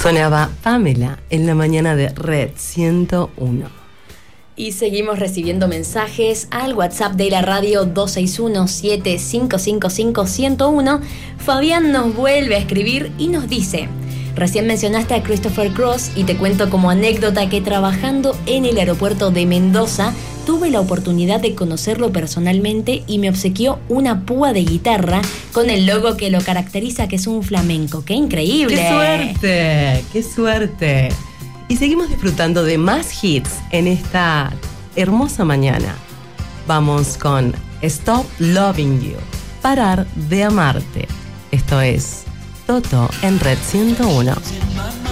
Sonaba Pamela en la mañana de Red 101. Y seguimos recibiendo mensajes al WhatsApp de la radio 261-7555-101. Fabián nos vuelve a escribir y nos dice: recién mencionaste a Christopher Cross y te cuento como anécdota que trabajando en el aeropuerto de Mendoza tuve la oportunidad de conocerlo personalmente y me obsequió una púa de guitarra con el logo que lo caracteriza, que es un flamenco. ¡Qué increíble! ¡Qué suerte! ¡Qué suerte! Y seguimos disfrutando de más hits en esta hermosa mañana. Vamos con Stop Loving You, Parar de Amarte. Esto es Toto en Red 101.